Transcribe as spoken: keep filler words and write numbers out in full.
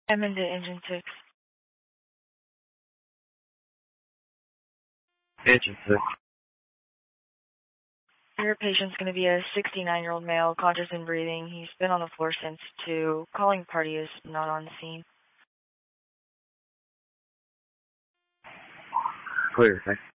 I'm into engine six. Engine six. Your patient's going to be a sixty-nine-year-old male, conscious and breathing. He's been on the floor since two. Calling party is not on the scene. Clear, thanks.